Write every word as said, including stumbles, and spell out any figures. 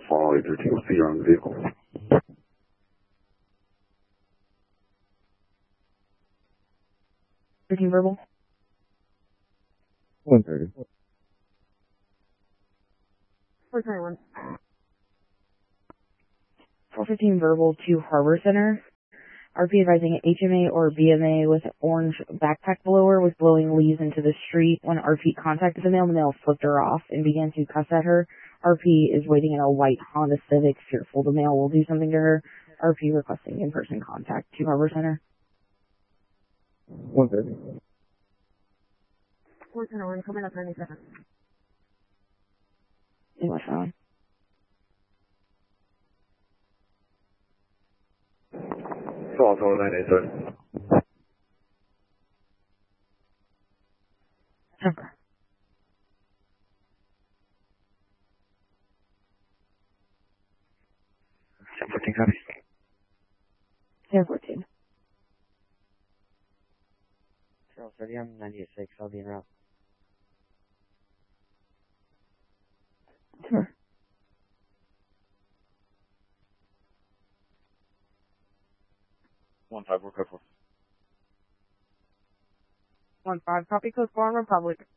Fall eight thirteen, we'll see you on the vehicle. thirteen verbal. one thirty. four twenty-one. four fifteen verbal to Harbor Center. R P advising H M A or B M A with orange backpack blower was blowing leaves into the street. When R P contacted the male, the male flipped her off and began to cuss at her. R P is waiting in a white Honda Civic, fearful the male will do something to her. R P requesting in-person contact to Harbor Center. one thirty. four twenty-one, coming up ninety-seven. In West Island. Fall twenty nine eight thirty. Okay. ten fourteen copy. ten fourteen. Charles thirty, I'm ninety-six, I'll be en route. Sure. One five, we're code four. One five, copy code four on Republic.